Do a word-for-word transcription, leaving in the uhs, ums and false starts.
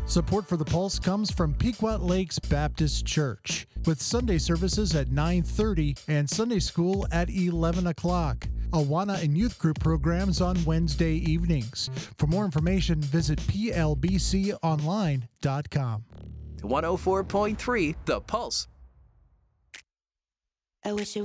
Support for The Pulse comes from Pequot Lakes Baptist Church, with Sunday services at nine thirty and Sunday school at eleven o'clock. Awana and youth group programs on Wednesday evenings. For more information, visit P L B C online dot com. one oh four point three The Pulse. I wish it